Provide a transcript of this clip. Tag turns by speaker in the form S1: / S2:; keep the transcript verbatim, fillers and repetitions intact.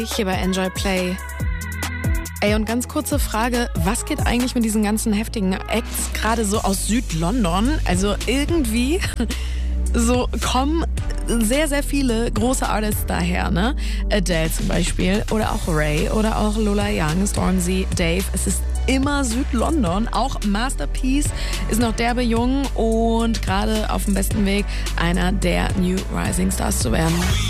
S1: Hier bei Enjoy Play. Ey, und ganz kurze Frage, was geht eigentlich mit diesen ganzen heftigen Acts gerade so aus Südlondon? Also irgendwie so kommen sehr, sehr viele große Artists daher, ne? Adele zum Beispiel oder auch Ray oder auch Lola Young, Stormzy, Dave. Es ist immer Südlondon. Auch Masterpiece ist noch derbe jung und gerade auf dem besten Weg, einer der New Rising Stars zu werden.